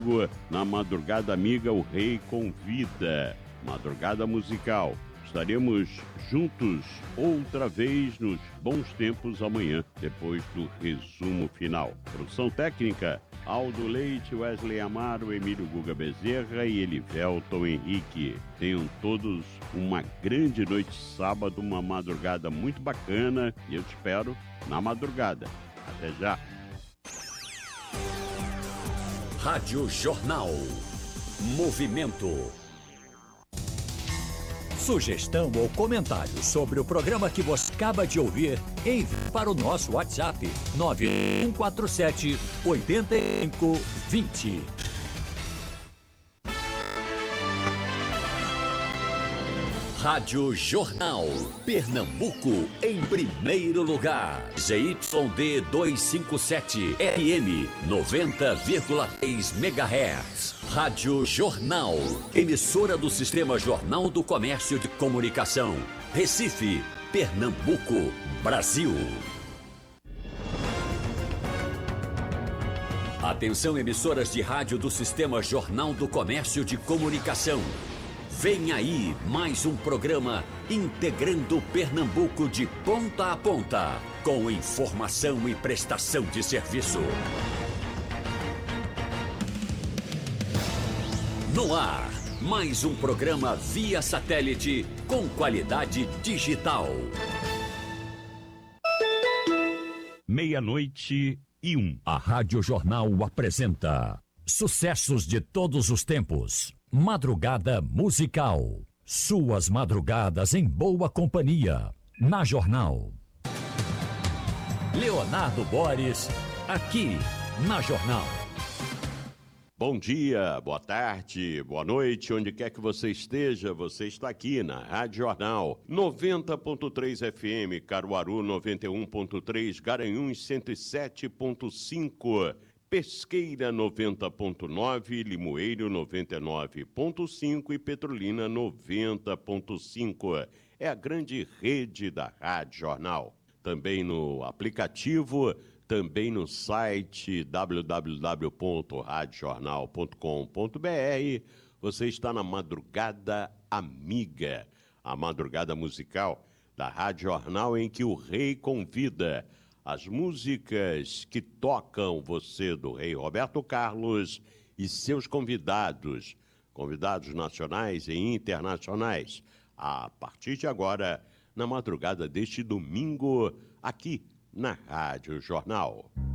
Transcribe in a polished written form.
Na Madrugada Amiga, o Rei convida. Madrugada musical. Estaremos juntos outra vez nos bons tempos amanhã, depois do resumo final. Produção técnica, Aldo Leite, Wesley Amaro, Emílio Guga Bezerra e Elivelton Henrique. Tenham todos uma grande noite sábado, uma madrugada muito bacana e eu te espero na madrugada. Até já! Rádio Jornal. Movimento. Sugestão ou comentário sobre o programa que você acaba de ouvir, envie para o nosso WhatsApp 9147 8520. Rádio Jornal. Pernambuco em primeiro lugar. ZYD 257 FM 90,3 MHz. Rádio Jornal. Emissora do Sistema Jornal do Comércio de Comunicação. Recife, Pernambuco, Brasil. Atenção, emissoras de rádio do Sistema Jornal do Comércio de Comunicação. Vem aí mais um programa integrando Pernambuco de ponta a ponta, com informação e prestação de serviço. No ar, mais um programa via satélite com qualidade digital. 00:01. A Rádio Jornal apresenta sucessos de todos os tempos. Madrugada musical. Suas madrugadas em boa companhia. Na Jornal. Leonardo Boris, aqui na Jornal. Bom dia, boa tarde, boa noite, onde quer que você esteja, você está aqui na Rádio Jornal 90.3 FM, Caruaru 91.3, Garanhuns 107.5, Pesqueira 90.9, Limoeiro 99.5 e Petrolina 90.5. É a grande rede da Rádio Jornal. Também no aplicativo, também no site www.radiojornal.com.br. Você está na Madrugada Amiga, a madrugada musical da Rádio Jornal em que o Rei convida. As músicas que tocam você do Rei Roberto Carlos e seus convidados nacionais e internacionais, a partir de agora, na madrugada deste domingo, aqui na Rádio Jornal.